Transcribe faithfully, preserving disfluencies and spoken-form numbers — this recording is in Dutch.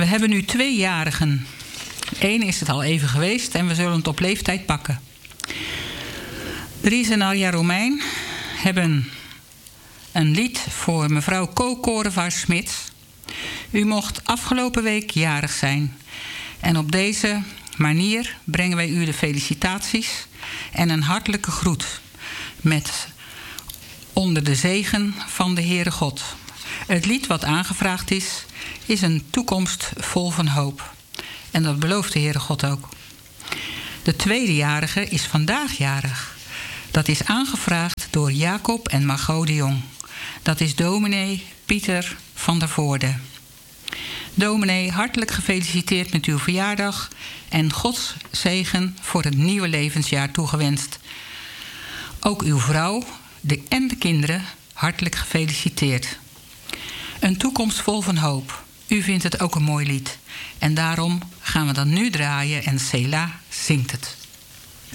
We hebben nu tweejarigen. Eén is het al even geweest en we zullen het op leeftijd pakken. Dries en Alja Romein hebben een lied voor mevrouw Ko Korevaar-Smits. U mocht afgelopen week jarig zijn. En op deze manier brengen wij u de felicitaties en een hartelijke groet. Met onder de zegen van de Heere God. Het lied wat aangevraagd is, is een toekomst vol van hoop. En dat belooft de Heere God ook. De tweedejarige is vandaag jarig. Dat is aangevraagd door Jacob en Margot de Jong. Dat is dominee Pieter van der Voorde. Dominee, hartelijk gefeliciteerd met uw verjaardag en Gods zegen voor het nieuwe levensjaar toegewenst. Ook uw vrouw de, en de kinderen hartelijk gefeliciteerd. Een toekomst vol van hoop. U vindt het ook een mooi lied. En daarom gaan we dat nu draaien en Sela zingt het.